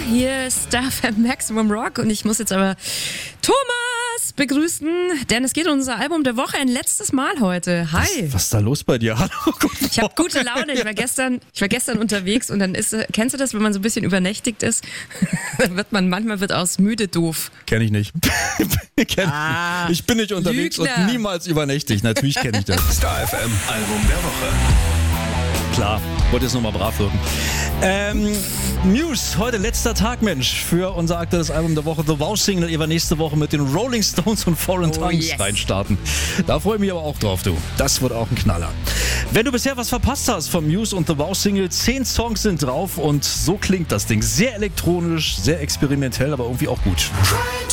hier ist Star FM Maximum Rock und ich muss jetzt aber Thomas begrüßen, denn es geht um unser Album der Woche ein letztes Mal heute. Hi. Was ist da los bei dir? Hallo. Ich habe gute Laune. Ich war gestern unterwegs und dann kennst du das, wenn man so ein bisschen übernächtigt ist? Manchmal wird aus müde doof. Kenn ich nicht. Ich bin nicht unterwegs Lügner. und niemals übernächtigt. Natürlich kenne ich das. Star FM Album der Woche. Klar, wollte jetzt nochmal brav wirken. Muse, heute letzter Tag, Mensch, für unser aktuelles Album der Woche, The Wow Single. Ihr werdet nächste Woche mit den Rolling Stones und Foreign Tongues reinstarten. Da freue ich mich aber auch drauf, du. Das wird auch ein Knaller. Wenn du bisher was verpasst hast von Muse und The Wow Single, 10 Songs sind drauf und so klingt das Ding. Sehr elektronisch, sehr experimentell, aber irgendwie auch gut.